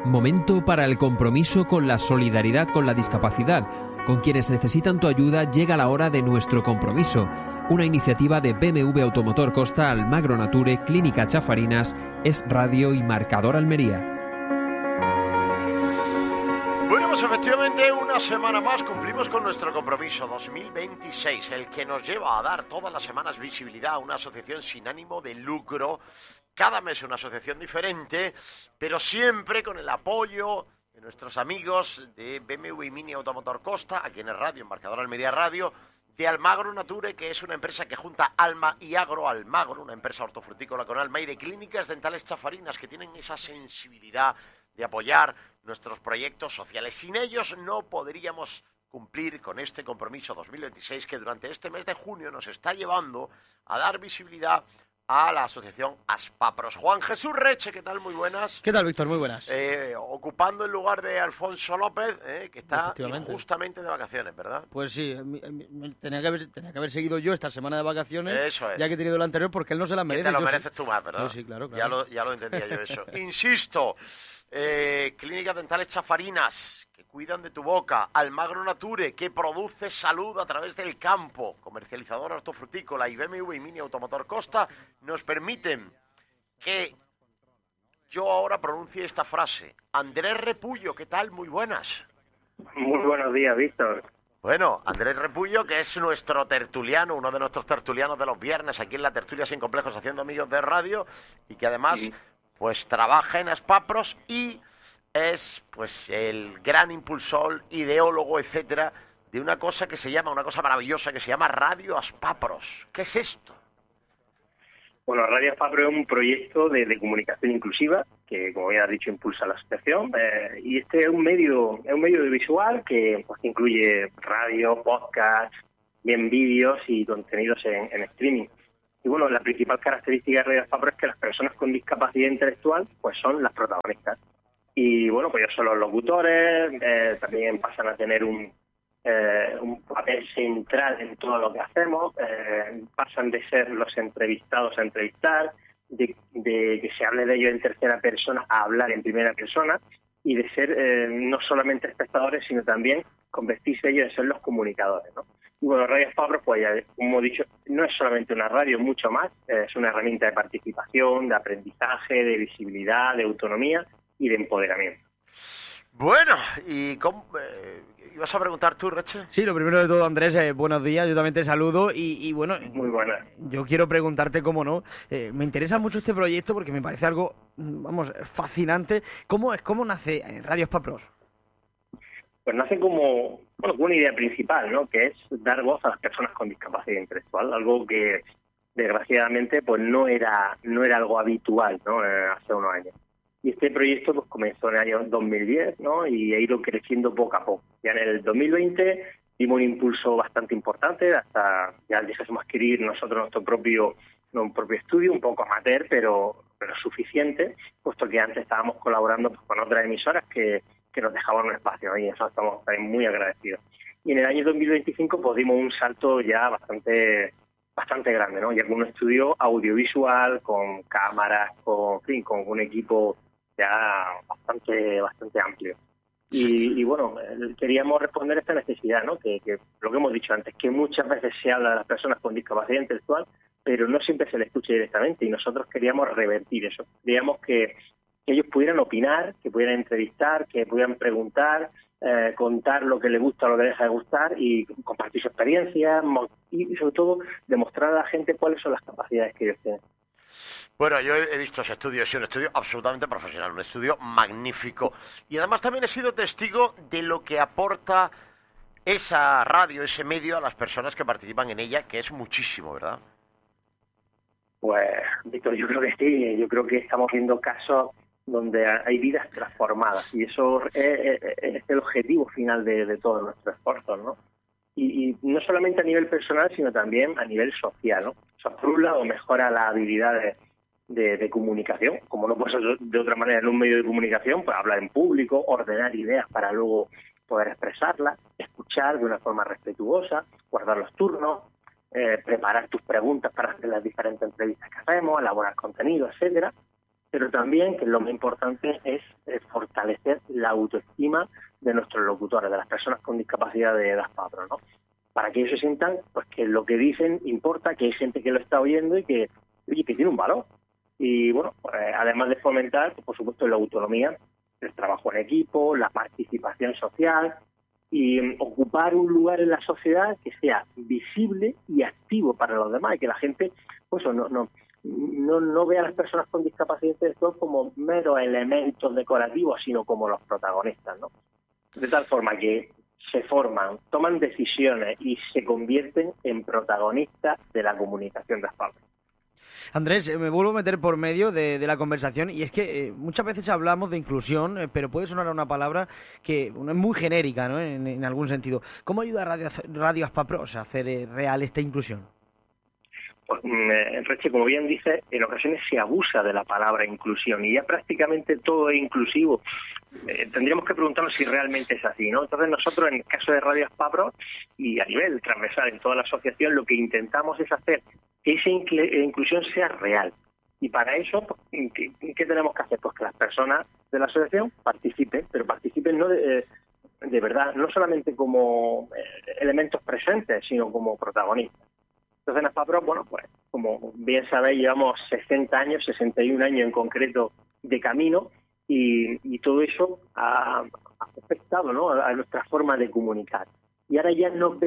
Momento para el compromiso con la solidaridad con la discapacidad. Con quienes necesitan tu ayuda llega la hora de nuestro compromiso. Una iniciativa de BMW Automotor Costa, Almagro Nature, Clínica Chafarinas, Es Radio y Marcador Almería. Bueno, pues efectivamente una semana más cumplimos con nuestro compromiso 2026, el que nos lleva a dar todas las semanas visibilidad a una asociación sin ánimo de lucro. Cada mes una asociación diferente, pero siempre con el apoyo de nuestros amigos de BMW y Mini Automotor Costa, aquí en el radio, en Marcador Almería Radio, de Almagro Nature, que es una empresa que junta alma y agro. Almagro, una empresa hortofrutícola con alma, y de Clínicas Dentales Chafarinas, que tienen esa sensibilidad de apoyar nuestros proyectos sociales. Sin ellos no podríamos cumplir con este compromiso 2026, que durante este mes de junio nos está llevando a dar visibilidad a la asociación Aspapros. Juan Jesús Reche, ¿qué tal? Muy buenas. ¿Qué tal, Víctor? Muy buenas. Ocupando el lugar de Alfonso López, que está justamente de vacaciones, ¿verdad? Pues sí, tenía que haber seguido yo esta semana de vacaciones. Eso es. Ya que he tenido el anterior, porque él no se la merece. Que te lo mereces tú más, ¿verdad? Yo sí, claro. Ya lo entendía yo eso. Insisto, Clínicas Dentales Chafarinas, que cuidan de tu boca. Almagro Nature, que produce salud a través del campo. Comercializador hortofrutícola, y BMW y Mini Automotor Costa nos permiten que yo ahora pronuncie esta frase. Andrés Repullo, ¿qué tal? Muy buenas. Muy buenos días, Víctor. Bueno, Andrés Repullo, que es nuestro tertuliano, uno de nuestros tertulianos de los viernes aquí en la Tertulia Sin Complejos, haciendo amigos de radio, y que además pues trabaja en Aspapros y es pues el gran impulsor, ideólogo, etcétera, de una cosa maravillosa que se llama Radio Aspapros. ¿Qué es esto? Bueno, Radio Aspapros es un proyecto de comunicación inclusiva que, como ya has dicho, impulsa la asociación, y este es un medio audiovisual que pues, incluye radio, podcast, bien vídeos y contenidos en streaming. Y bueno, la principal característica de Radio Aspapros es que las personas con discapacidad intelectual pues son las protagonistas. Y bueno, pues ellos son los locutores, también pasan a tener un papel central en todo lo que hacemos, pasan de ser los entrevistados a entrevistar, de que se hable de ellos en tercera persona a hablar en primera persona, y de ser no solamente espectadores, sino también convertirse ellos en ser los comunicadores, ¿no? Y bueno, Radio Aspapros, pues ya, como he dicho, no es solamente una radio, mucho más, es una herramienta de participación, de aprendizaje, de visibilidad, de autonomía y de empoderamiento. Bueno, ¿y cómo, ibas a preguntar tú, Reche? Sí, lo primero de todo, Andrés, buenos días, yo también te saludo y bueno... Muy buenas. Yo quiero preguntarte, cómo no, me interesa mucho este proyecto porque me parece algo, fascinante. ¿Cómo nace Radio Aspapros? Pues nace como una idea principal, ¿no? Que es dar voz a las personas con discapacidad intelectual, algo que desgraciadamente pues no era algo habitual, ¿no? Hace unos años. Y este proyecto pues comenzó en el año 2010, ¿no? Y ha ido creciendo poco a poco. Ya en el 2020 dimos un impulso bastante importante, hasta ya dejamos adquirir nosotros nuestro propio estudio, un poco amateur, pero suficiente, puesto que antes estábamos colaborando pues, con otras emisoras que nos dejaban un espacio, ¿no? Y eso estamos también muy agradecidos. Y en el año 2025 pues dimos un salto ya bastante grande, ¿no? Ya con un estudio audiovisual, con cámaras, con un equipo ya bastante amplio. Y bueno, queríamos responder a esta necesidad, ¿no? Que lo que hemos dicho antes, que muchas veces se habla de las personas con discapacidad intelectual, pero no siempre se les escucha directamente, y nosotros queríamos revertir eso. Queríamos que ellos pudieran opinar, que pudieran entrevistar, que pudieran preguntar, contar lo que les gusta, lo que les deja de gustar, y compartir su experiencia, y sobre todo demostrar a la gente cuáles son las capacidades que ellos tienen. Bueno, yo he visto ese estudio, es un estudio absolutamente profesional, un estudio magnífico. Y además también he sido testigo de lo que aporta esa radio, ese medio, a las personas que participan en ella, que es muchísimo, ¿verdad? Pues, Víctor, yo creo que sí. Yo creo que estamos viendo casos donde hay vidas transformadas, y eso es el objetivo final de todos nuestros esfuerzos, ¿no? Y no solamente a nivel personal, sino también a nivel social, ¿no? O sea, por un lado mejora las habilidades de comunicación, como no puede ser de otra manera en un medio de comunicación, pues hablar en público, ordenar ideas para luego poder expresarlas, escuchar de una forma respetuosa, guardar los turnos, preparar tus preguntas para hacer las diferentes entrevistas que hacemos, elaborar contenido, etcétera. pero también, que es lo más importante, es fortalecer la autoestima de nuestros locutores, de las personas con discapacidad de Aspapro, ¿no? Para que ellos se sientan pues que lo que dicen importa, que hay gente que lo está oyendo y que, oye, que tiene un valor. Y bueno, además de fomentar, pues, por supuesto, la autonomía, el trabajo en equipo, la participación social y ocupar un lugar en la sociedad que sea visible y activo para los demás, y que la gente pues no vea a las personas con discapacidad intelectual como meros elementos decorativos, sino como los protagonistas, ¿no? De tal forma que se forman, toman decisiones y se convierten en protagonistas de la comunicación de Aspapro. Andrés, me vuelvo a meter por medio de la conversación, y es que muchas veces hablamos de inclusión, pero puede sonar a una palabra que es muy genérica, ¿no? En algún sentido. ¿Cómo ayuda Radio Aspapro a hacer real esta inclusión? Pues, Reche, como bien dice, en ocasiones se abusa de la palabra inclusión y ya prácticamente todo es inclusivo. Tendríamos que preguntarnos si realmente es así, ¿no? Entonces nosotros, en el caso de Radio Aspapro y a nivel transversal en toda la asociación, lo que intentamos es hacer que esa inclusión sea real. Y para eso, pues, ¿qué tenemos que hacer? Pues que las personas de la asociación participen, pero participen no de verdad, no solamente como elementos presentes, sino como protagonistas. Entonces en Aspapro, bueno, pues como bien sabéis, llevamos 60 años, 61 años en concreto de camino, y todo eso ha afectado, ¿no?, a nuestra forma de comunicar. Y ahora ya no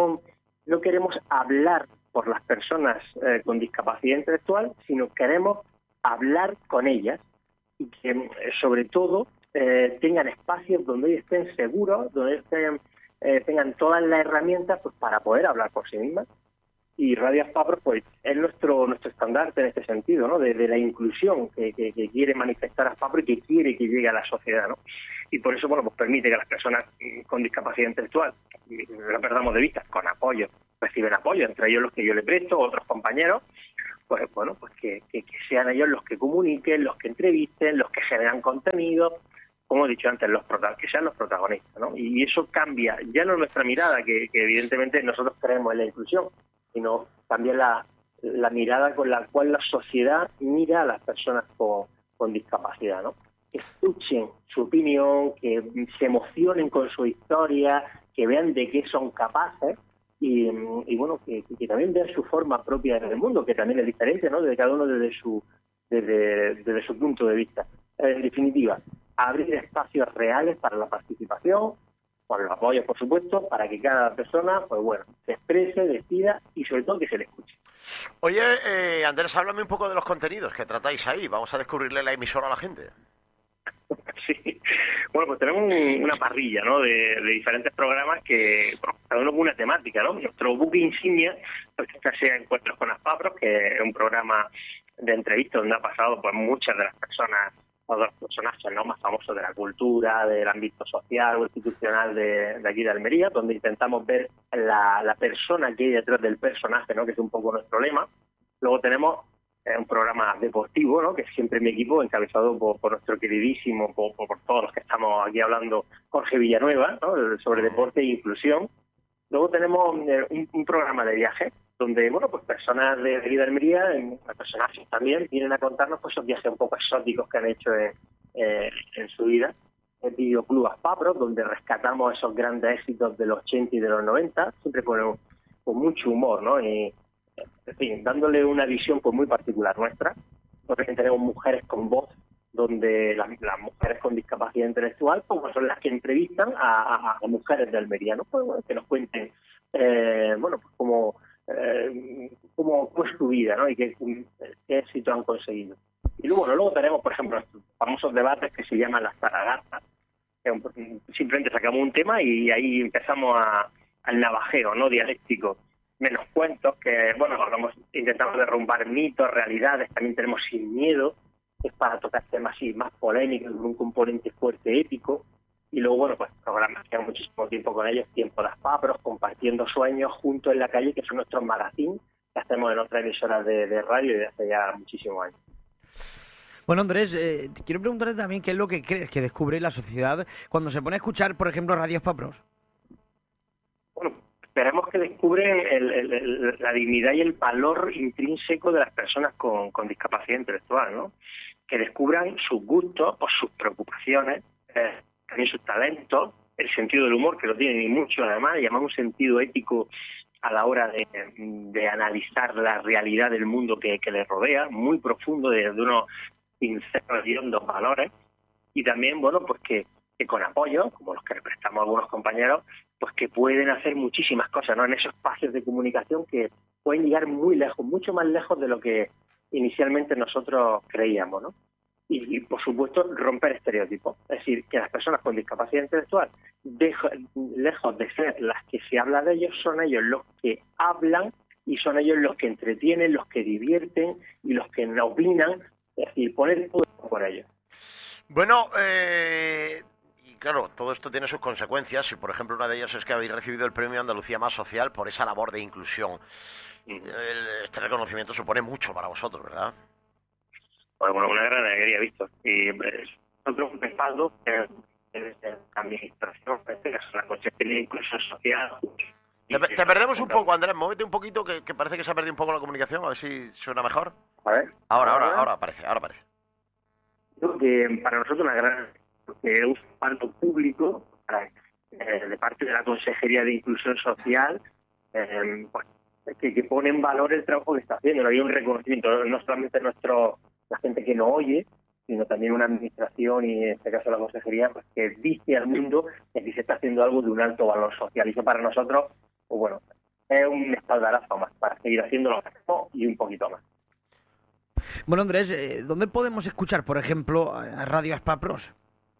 queremos hablar por las personas con discapacidad intelectual, sino queremos hablar con ellas y que sobre todo tengan espacios donde ellos estén seguros, donde tengan todas las herramientas pues para poder hablar por sí mismas. Y Radio Aspapro pues es nuestro estandarte en este sentido, ¿no? De la inclusión que quiere manifestar Aspapro y que quiere que llegue a la sociedad, ¿no? Y por eso, bueno, pues permite que las personas con discapacidad intelectual, no lo perdamos de vista, con apoyo, reciben apoyo, entre ellos los que yo le presto, otros compañeros, pues bueno, pues que sean ellos los que comuniquen, los que entrevisten, los que generan contenido, como he dicho antes, que sean los protagonistas, ¿no? Y eso cambia ya no nuestra mirada, que evidentemente nosotros creemos en la inclusión, sino también la mirada con la cual la sociedad mira a las personas con discapacidad, ¿no? Que escuchen su opinión, que se emocionen con su historia, que vean de qué son capaces y bueno, que también vean su forma propia en el mundo, que también es diferente, ¿no?, de cada uno desde su punto de vista. En definitiva, abrir espacios reales para la participación, con los apoyos, por supuesto, para que cada persona, pues bueno, se exprese, decida y sobre todo que se le escuche. Oye, Andrés, háblame un poco de los contenidos que tratáis ahí. Vamos a descubrirle la emisora a la gente. Sí, bueno, pues tenemos una parrilla, ¿no?, de diferentes programas que, bueno, cada uno con una temática, ¿no? Nuestro buque insignia, pues esta sea Encuentros con Aspapro, que es un programa de entrevistas donde ha pasado pues muchas de las personas o de los personajes, ¿no?, más famosos de la cultura, del ámbito social o institucional de aquí de Almería, donde intentamos ver la persona que hay detrás del personaje, ¿no?, que es un poco nuestro lema. Luego tenemos un programa deportivo, ¿no?, que es siempre mi equipo, encabezado por nuestro queridísimo, por todos los que estamos aquí hablando, Jorge Villanueva, ¿no?, sobre deporte e inclusión. Luego tenemos un programa de viaje, donde, bueno, pues personas de aquí de Almería, personajes también, vienen a contarnos pues esos viajes un poco exóticos que han hecho en su vida. El Videoclub Aspapro, donde rescatamos esos grandes éxitos de los 80 y de los 90, siempre con mucho humor, ¿no? Y, en fin, dándole una visión pues muy particular nuestra. También tenemos Mujeres con Voz, donde las mujeres con discapacidad intelectual pues son las que entrevistan a mujeres de Almería, ¿no? Pues, bueno, que nos cuenten bueno, pues cómo es su vida, ¿no?, y qué éxito han conseguido. Y luego tenemos, por ejemplo, estos famosos debates que se llaman las Zaraganzas, que simplemente sacamos un tema y ahí empezamos al navajeo, ¿no?, dialéctico. Menos cuentos, que, bueno, intentamos derrumbar mitos, realidades. También tenemos Sin Miedo, que es para tocar temas así más polémicos, con un componente fuerte ético. Y luego, bueno, pues programas que llevan muchísimo tiempo con ellos, Tiempo de Aspapros, Compartiendo Sueños, Juntos en la Calle, que son nuestros magazines que hacemos en otras emisoras de radio desde hace ya muchísimos años. Bueno, Andrés, quiero preguntarte también qué es lo que crees que descubre la sociedad cuando se pone a escuchar, por ejemplo, Radio Aspapros. Bueno, esperemos que descubren la dignidad y el valor intrínseco de las personas con discapacidad intelectual, ¿no? que descubran sus gustos o sus preocupaciones, también sus talentos, el sentido del humor, que lo tienen y mucho además, llamamos sentido ético a la hora de analizar la realidad del mundo que les rodea, muy profundo, desde unos sinceros y hondos valores, y también, bueno, pues que con apoyo, como los que le prestamos a algunos compañeros, pues que pueden hacer muchísimas cosas, ¿no? En esos espacios de comunicación que pueden llegar muy lejos, mucho más lejos de lo que inicialmente nosotros creíamos, ¿no? Y por supuesto, romper estereotipos. Es decir, que las personas con discapacidad intelectual, lejos de ser las que se habla de ellos, son ellos los que hablan y son ellos los que entretienen, los que divierten y los que opinan. Es decir, poner todo por ellos. Bueno, y claro, todo esto tiene sus consecuencias y, por ejemplo, una de ellas es que habéis recibido el Premio Andalucía Más Social por esa labor de inclusión. Este reconocimiento supone mucho para vosotros, ¿verdad? Bueno, una gran alegría, Víctor. Y nosotros un respaldo en la administración, en este caso la Consejería de Inclusión Social. Te perdemos un poco, Andrés, muévete un poquito, que parece que se ha perdido un poco la comunicación, a ver si suena mejor. A ver. Ahora aparece. Creo que para nosotros una gran un respaldo público de parte de la Consejería de Inclusión Social, pues, que pone en valor el trabajo que está haciendo. Hay un reconocimiento, no solamente la gente que nos oye, sino también una administración y en este caso la consejería, pues que dice al mundo que aquí se está haciendo algo de un alto valor social. Y eso para nosotros, pues bueno, es un espaldarazo más para seguir haciendo lo que hacemos y un poquito más. Bueno, Andrés, ¿dónde podemos escuchar, por ejemplo, a Radio Aspapros?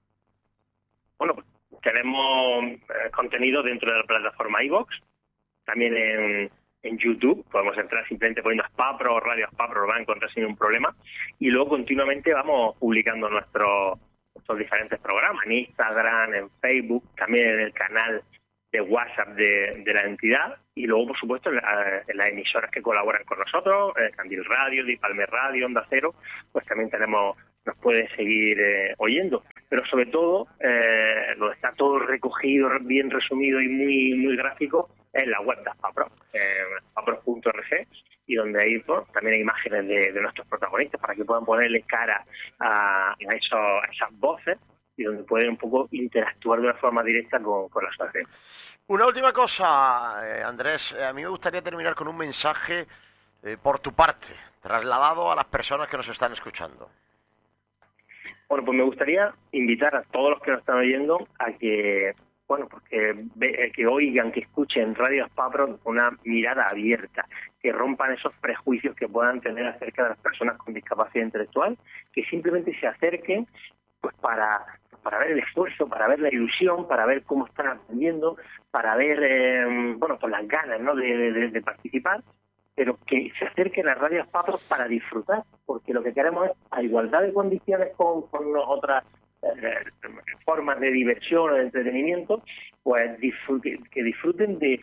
Bueno, pues tenemos contenido dentro de la plataforma iVoox, también en YouTube, podemos entrar simplemente poniendo Aspapros, Radio Aspapros, lo van a encontrar sin un problema, y luego continuamente vamos publicando nuestros diferentes programas, en Instagram, en Facebook, también en el canal de WhatsApp de la entidad, y luego, por supuesto, en las emisoras que colaboran con nosotros, Candil Radio, Dipalmer Radio, Onda Cero, pues también nos pueden seguir oyendo. Pero sobre todo, lo está todo recogido, bien resumido y muy gráfico, en la web de Aspapros, aspapros.org, y donde ahí también hay imágenes de nuestros protagonistas para que puedan ponerle cara a esas voces y donde pueden un poco interactuar de una forma directa con la asociación. Una última cosa, Andrés, a mí me gustaría terminar con un mensaje por tu parte, trasladado a las personas que nos están escuchando. Bueno, pues me gustaría invitar a todos los que nos están oyendo a que, bueno, que oigan, que escuchen Radio Aspapros con una mirada abierta, que rompan esos prejuicios que puedan tener acerca de las personas con discapacidad intelectual, que simplemente se acerquen pues para ver el esfuerzo, para ver la ilusión, para ver cómo están aprendiendo, para ver, pues las ganas, ¿no?, de participar, pero que se acerquen a Radio Aspapros para disfrutar, porque lo que queremos es, a igualdad de condiciones con otras formas de diversión o de entretenimiento, pues que disfruten de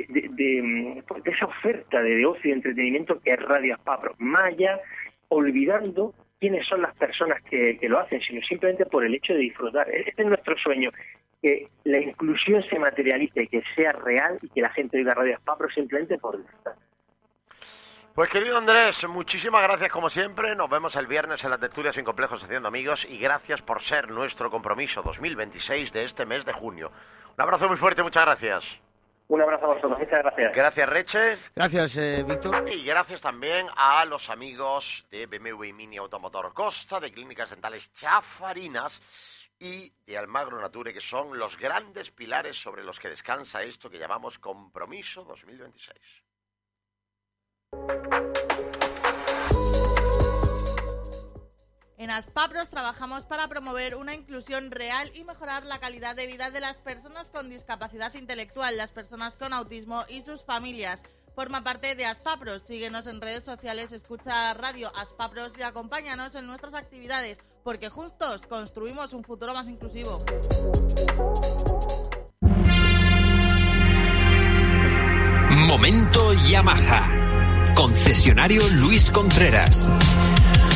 esa oferta de ocio y entretenimiento que es Radio Aspapros, más allá, olvidando quiénes son las personas que lo hacen, sino simplemente por el hecho de disfrutar. Este es nuestro sueño, que la inclusión se materialice, que sea real y que la gente oiga Radio Aspapros simplemente por disfrutar. Pues querido Andrés, muchísimas gracias como siempre, nos vemos el viernes en la Tertulia Sin Complejos Haciendo Amigos y gracias por ser nuestro compromiso 2026 de este mes de junio. Un abrazo muy fuerte, muchas gracias. Un abrazo a vosotros, muchas gracias. Gracias, Reche. Gracias, Víctor. Y gracias también a los amigos de BMW y Mini Automotor Costa, de Clínicas Dentales Chafarinas y de Almagro Nature, que son los grandes pilares sobre los que descansa esto que llamamos Compromiso 2026. En Aspapros trabajamos para promover una inclusión real y mejorar la calidad de vida de las personas con discapacidad intelectual, las personas con autismo y sus familias. Forma parte de Aspapros, síguenos en redes sociales, escucha Radio Aspapros y acompáñanos en nuestras actividades, porque juntos construimos un futuro más inclusivo. Momento Yamaha. Concesionario Luis Contreras.